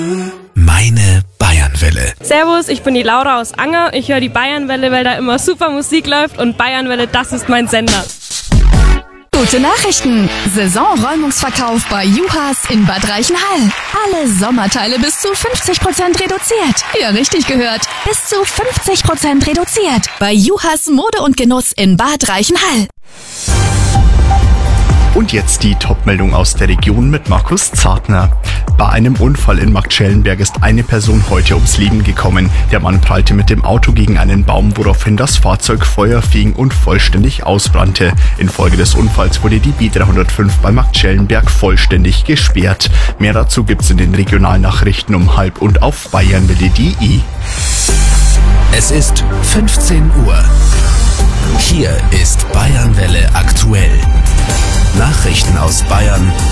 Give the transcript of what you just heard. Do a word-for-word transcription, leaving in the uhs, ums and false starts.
Meine Bayernwelle. Servus, ich bin die Laura aus Anger. Ich höre die Bayernwelle, weil da immer super Musik läuft und Bayernwelle, das ist mein Sender. Gute Nachrichten! Saisonräumungsverkauf bei Juhas in Bad Reichenhall. Alle Sommerteile bis zu fünfzig Prozent reduziert. Ja, richtig gehört. Bis zu fünfzig Prozent reduziert. Bei Juhas Mode und Genuss in Bad Reichenhall. Und jetzt die Top-Meldung aus der Region mit Markus Zartner. Bei einem Unfall in Marktschellenberg ist eine Person heute ums Leben gekommen. Der Mann prallte mit dem Auto gegen einen Baum, woraufhin das Fahrzeug Feuer fing und vollständig ausbrannte. Infolge des Unfalls wurde die B dreihundertfünf bei Marktschellenberg vollständig gesperrt. Mehr dazu gibt's in den Regionalnachrichten um halb und auf bayernwelle punkt de. Es ist fünfzehn Uhr. Hier ist Bayernwelle aktuell. Nachrichten aus Bayern